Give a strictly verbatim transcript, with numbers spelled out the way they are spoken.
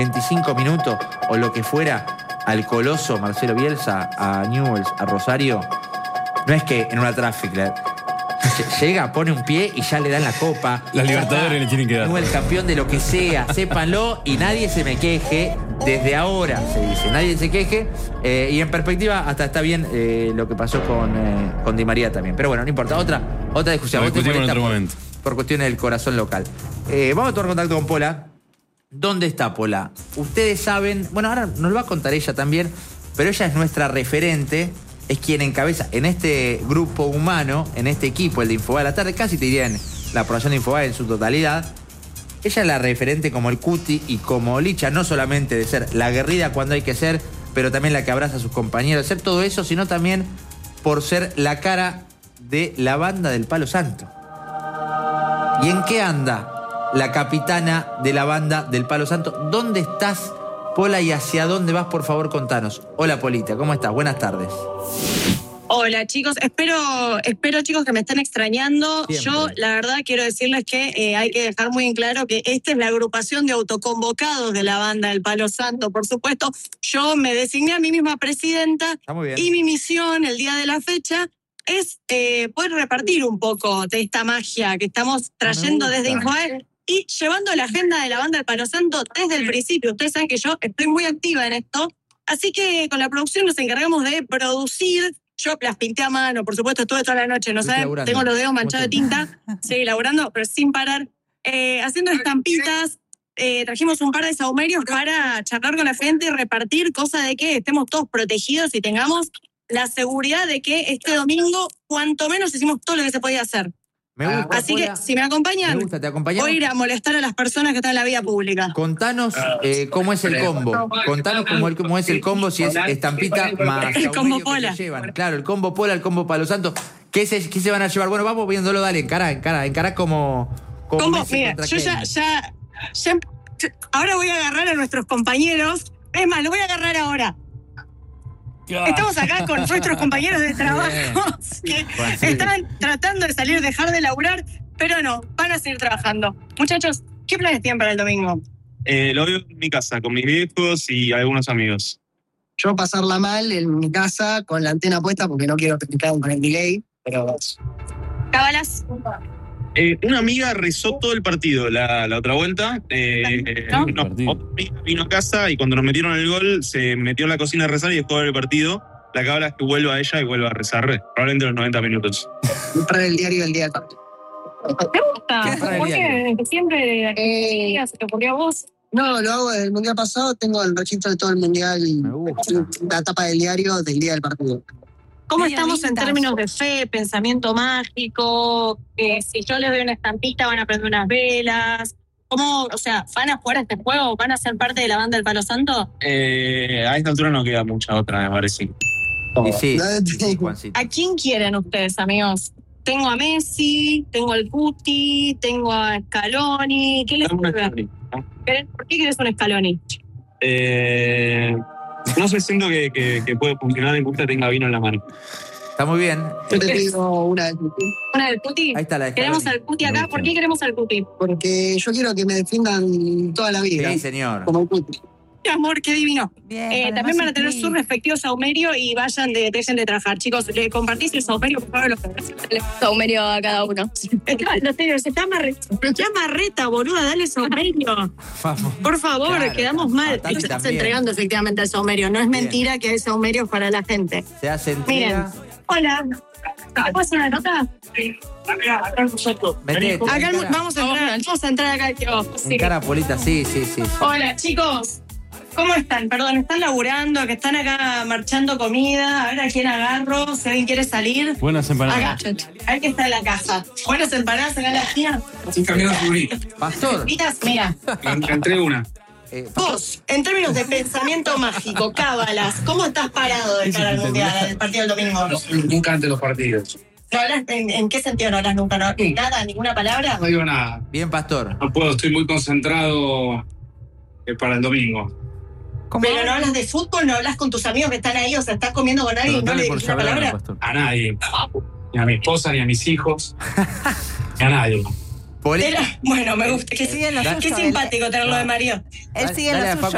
veinticinco minutos o lo que fuera al coloso Marcelo Bielsa, a Newell's, a Rosario, no es que en una traffic llega, pone un pie y ya le dan la copa. Las Libertadores le tienen que dar. Newell's campeón de lo que sea, sépanlo y nadie se me queje. Desde ahora se dice, nadie se queje. Eh, y en perspectiva, hasta está bien eh, lo que pasó con, eh, con Di María también. Pero bueno, no importa. Otra, otra discusión. Lo discutimos en otro por, momento. Por cuestiones del corazón local. Eh, vamos a tomar contacto con Pola. ¿Dónde está Pola? Ustedes saben, bueno, ahora nos lo va a contar ella también, pero ella es nuestra referente, es quien encabeza en este grupo humano, en este equipo, el de Infobae a la tarde, casi te diría en la aprobación de Infobae en su totalidad. Ella es la referente como el Cuti y como Licha, no solamente de ser la aguerrida cuando hay que ser, pero también la que abraza a sus compañeros, ser todo eso, sino también por ser la cara de la banda del Palo Santo. ¿Y en qué anda la capitana de la banda del Palo Santo? ¿Dónde estás, Pola, y hacia dónde vas? Por favor, contanos. Hola, Polita, ¿cómo estás? Buenas tardes. Hola, chicos. Espero, espero chicos, que me estén extrañando. Siempre. Yo, la verdad, quiero decirles que eh, hay que dejar muy en claro que esta es la agrupación de autoconvocados de la banda del Palo Santo. Por supuesto, yo me designé a mí misma presidenta. Está muy bien. Y mi misión, el día de la fecha, es eh, poder repartir un poco de esta magia que estamos trayendo desde Infobae y llevando la agenda de la banda del Palo Santo desde el principio. Ustedes saben que yo estoy muy activa en esto, así que con la producción nos encargamos de producir. Yo las pinté a mano, por supuesto, estuve toda la noche, ¿no saben? Tengo los dedos manchados de tinta, seguí laburando, pero sin parar, eh, haciendo estampitas. Eh, trajimos un par de saumerios para charlar con la gente y repartir, cosa de que estemos todos protegidos y tengamos la seguridad de que este domingo, cuanto menos, hicimos todo lo que se podía hacer. Me gusta, Así Pola. que, si me acompañan, Me gusta, te acompañamos. voy a ir a molestar a las personas que están en la vía pública. Contanos eh, cómo es el combo. Contanos cómo, el, cómo es el combo, si es estampita más El combo saumerio que Pola. se llevan. Claro, el combo Pola, el combo Palo Santo. ¿Qué se, qué se van a llevar? Bueno, vamos viéndolo, dale, encará, encará, encará como... como ¿Cómo? Messi Mira, contra yo ya, Kane. ya, ya... Ahora voy a agarrar a nuestros compañeros. Es más, lo voy a agarrar ahora. Estamos acá con nuestros compañeros de trabajo que están tratando de salir, dejar de laburar, pero no, van a seguir trabajando. Muchachos, ¿qué planes tienen para el domingo? Eh, lo veo en mi casa, con mis viejos y algunos amigos. Yo pasarla mal en mi casa con la antena puesta porque no quiero que me caigan con el delay, pero... ¿Cábalas? Eh, una amiga rezó todo el partido la, la otra vuelta. Eh, ¿No? no, otra amiga vino a casa y cuando nos metieron el gol se metió en la cocina a rezar y dejó de ver el partido. La cábala es que vuelva a ella y vuelva a rezar, probablemente los noventa minutos. comprar el diario del día del partido. ¿Te gusta? ¿Qué ¿Por qué? Siempre Eh, se te ocurrió a vos. No, lo hago del mundial pasado, tengo el registro de todo el mundial, Me gusta. la tapa del diario del día del partido. ¿Cómo Medio estamos en vintage. términos de fe, pensamiento mágico? Eh, si yo les doy una estampita, van a prender unas velas. ¿Cómo, o sea, van a jugar a este juego? ¿Van a ser parte de la banda del Palo Santo? Eh, a esta altura no queda mucha otra, me parece. Y sí, La de- sí, Juancito. ¿A quién quieren ustedes, amigos? Tengo a Messi, tengo al Cuti, tengo a Scaloni. ¿Qué les Dame una sirve? Scaloni, ¿no? ¿Querés- ¿Por qué querés un Scaloni? Eh, no sé, siento que, que, que puede funcionar en que tenga vino en la mano. Está muy bien. Yo te digo una vez, ¿Una del Cuti? Ahí está la de ¿Queremos Scaloni. al Cuti Me acá? gusta. ¿Por qué queremos al Cuti? porque yo quiero que me defiendan toda la vida, Sí, señor. como el puto. Mi amor, qué divino. Bien, Eh, para también más van a tener incluir. su respectivo saumerio y vayan de, dejen de trabajar. Chicos, le compartís el saumerio, por favor, los Saumerio a cada uno. Lo tengo, se está marreta, se llama marreta, boluda, dale saumerio. Vamos. Por favor, Claro, quedamos mal. Tati Estás también. entregando efectivamente el saumerio. No es Bien. mentira que hay saumerios para la gente. Se hace Miren, entrega. hola. ¿Puedo hacer una nota? Metete, Acá encara. vamos a entrar, vamos a entrar acá. Quiero- sí. Encara, Polita, sí, sí, sí. Hola, chicos. ¿Cómo están? Perdón, ¿están laburando? ¿Que están acá marchando comida? A ver a quién agarro, si alguien quiere salir. Buenas empanadas. Acá, a ver qué está en la casa. Buenas empanadas acá en la esquina. Sin cambiar de Pastor. Miras, mira, Entrego una. eh, vos, en términos de pensamiento mágico, cábalas, ¿cómo estás parado de cara al mundial, del partido del domingo? Nunca ante los partidos. ¿No hablas, en, ¿En qué sentido no hablas nunca? No, ¿Nada? ¿Ninguna palabra? No digo nada. bien, Pastor. No puedo, estoy muy concentrado eh, para el domingo. ¿Cómo? Pero no hablas de fútbol, no hablas con tus amigos que están ahí, o sea, estás comiendo con alguien y no le Preguntale por dices una Sabrina, palabra. Pastor. A nadie. Ni a mi esposa, ni a mis hijos. Ni a nadie. Polita. Era- bueno, me gusta. Qué, Sigue en lo qué suyo, simpático tenerlo de Mario. Él sigue en Dale lo a Facu